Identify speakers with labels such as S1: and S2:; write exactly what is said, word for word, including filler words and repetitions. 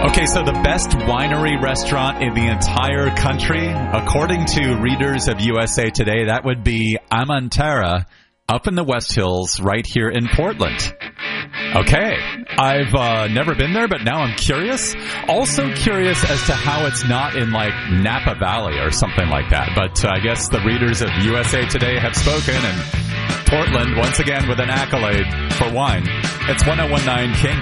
S1: Okay, so the best winery restaurant in the entire country, according to readers of U S A Today, that would be Amantara up in the West Hills right here in Portland. Okay, I've uh, never been there, but now I'm curious. Also curious as to how it's not in, like, Napa Valley or something like that. But uh, I guess the readers of U S A Today have spoken, and Portland, once again, with an accolade for wine. It's one oh one nine King.